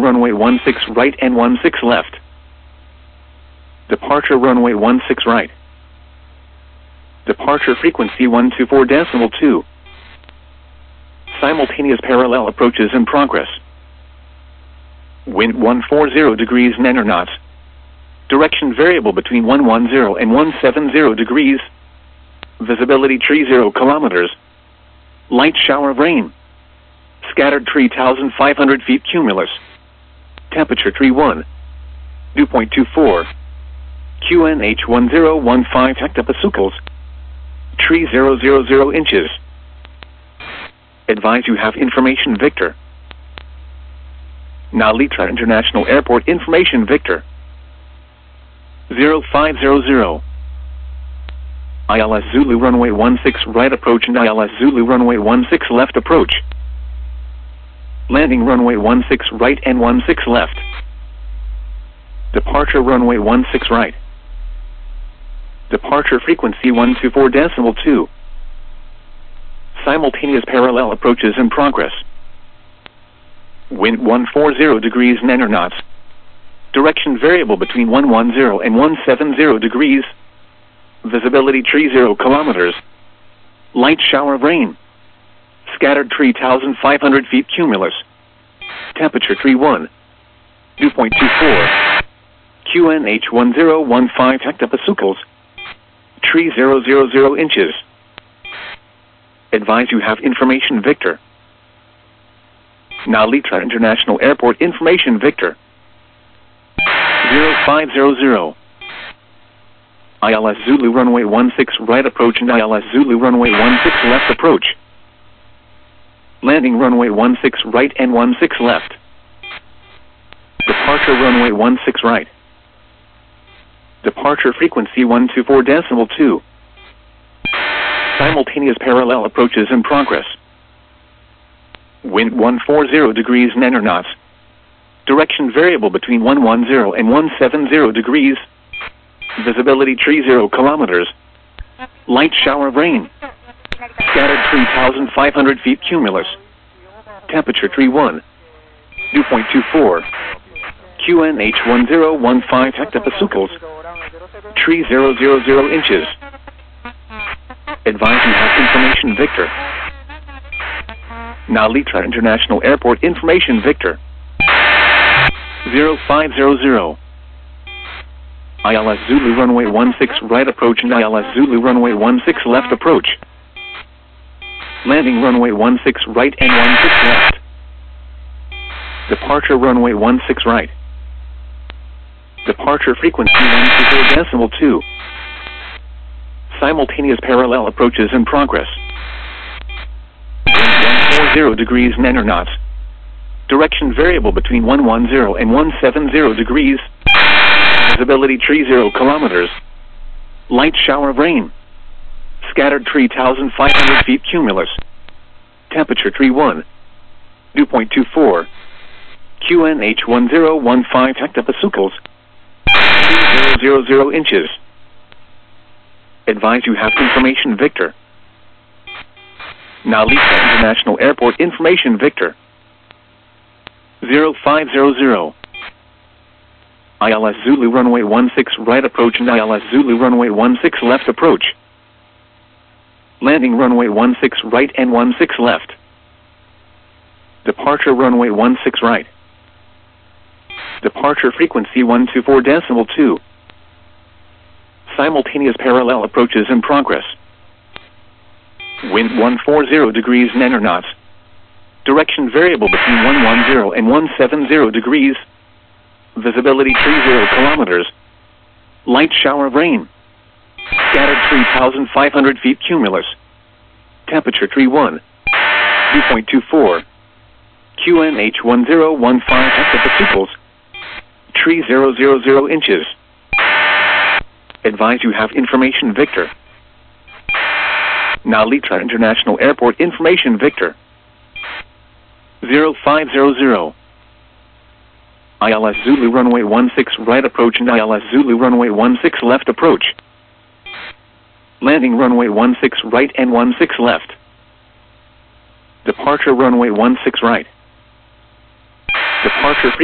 runway 16 right and 16 left. Departure runway 16 right. Departure frequency 124.2. Simultaneous parallel approaches in progress. Wind 140 degrees 9 knots. Direction variable between 110 and 170 degrees. Visibility 30 kilometers. Light shower of rain. Scattered 3,500 feet cumulus. Temperature 31. Dew point 24. QNH 1015 hectopascals. 3000 inches. Advise you have information Victor. Nalitra International Airport information Victor. 0500. ILS Zulu runway 16 right approach and ILS Zulu runway 16 left approach. Landing runway 16 right and 16 left. Departure runway 16 right. Departure frequency 124.2. Simultaneous parallel approaches in progress. Wind 140 degrees 9 knots. Direction variable between 110 and 170 degrees. Visibility 30 kilometers. Light shower of rain. Scattered 3,500 feet cumulus. Temperature 31. Dew point 24. QNH 1015 hectopascals. 3000 inches. Advise you have information Victor. Nalitra International Airport information Victor. 0500. ILS Zulu runway 16 right approach and ILS Zulu runway 16 left approach. Landing runway 16 right and 16 left. Departure runway 16 right. Departure frequency 124.2. Simultaneous parallel approaches in progress. Wind 140 degrees 9 knots. Direction variable between 110 and 170 degrees. Visibility 30 kilometers. Light shower of rain. Scattered 3,500 feet cumulus. Temperature 31. Dew point 24. QNH 1015 hectopascals. 3000 inches. Advise you have information Victor. Nalitra International Airport information Victor. 0500. ILS Zulu runway 16 right approach and ILS Zulu runway 16 left approach. Landing runway 16 right and 16 left. Departure runway 16 right. Departure frequency 124.2. Simultaneous parallel approaches in progress. Wind 140 degrees 9 knots. Direction variable between 110 and 170 degrees. Visibility 30 kilometers. Light shower of rain. Scattered 3,500 feet cumulus. Temperature 31. Dew point 24. QNH 1015 hectopascals. 3000 inches. Advise you have information Victor. Nalitra International Airport information Victor. 0500. ILS Zulu runway 16 right approach and ILS Zulu runway 16 left approach. Landing runway 16 right and 16 left. Departure runway 16 right. Departure frequency 124.2. Simultaneous parallel approaches in progress. Wind 140 degrees 9 knots. Direction variable between 110 and 170 degrees. Visibility 30 kilometers. Light shower of rain. Scattered 3,500 feet cumulus. Temperature 31. Dew point 24. QNH 1015 hectopascals. 3000 inches. Advise you have information Victor. Nalitra International Airport information Victor. 0500. ILS Zulu runway 16 right approach and ILS Zulu runway 16 left approach. Landing runway 16 right and 16 left. Departure runway 16 right. Departure